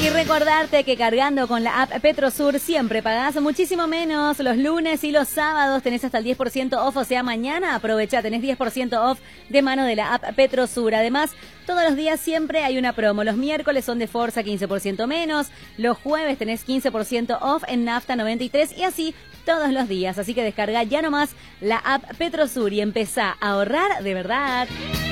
Y recordarte que cargando con la app Petrosur siempre pagás muchísimo menos. Los lunes y los sábados tenés hasta el 10% off, o sea, mañana aprovecha, tenés 10% off de mano de la app Petrosur. Además, todos los días siempre hay una promo. Los miércoles son de Forza 15% menos, los jueves tenés 15% off en Nafta 93 y así todos los días. Así que descarga ya nomás la app Petrosur y empezá a ahorrar de verdad.